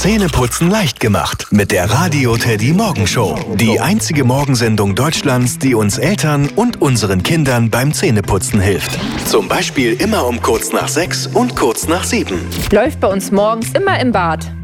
Zähneputzen leicht gemacht mit der Radio Teddy Morgenshow. Die einzige Morgensendung Deutschlands, die uns Eltern und unseren Kindern beim Zähneputzen hilft. Zum Beispiel immer um kurz nach 6 und kurz nach 7. Läuft bei uns morgens immer im Bad.